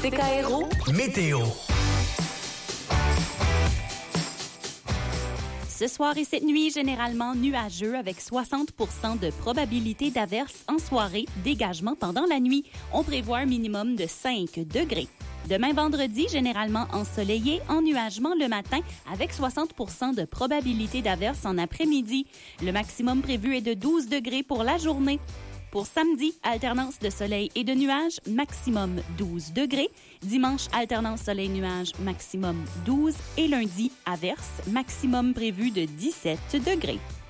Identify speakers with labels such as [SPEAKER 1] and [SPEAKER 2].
[SPEAKER 1] CKRO
[SPEAKER 2] Météo.
[SPEAKER 3] Ce soir et cette nuit, généralement nuageux avec 60 % de probabilité d'averse en soirée, dégagement pendant la nuit. On prévoit un minimum de 5 degrés. Demain vendredi, généralement ensoleillé, ennuagement le matin avec 60 % de probabilité d'averse en après-midi. Le maximum prévu est de 12 degrés pour la journée. Pour samedi, alternance de soleil et de nuages, maximum 12 degrés. Dimanche, alternance soleil-nuages, maximum 12. Et lundi, averse, maximum prévu de 17 degrés.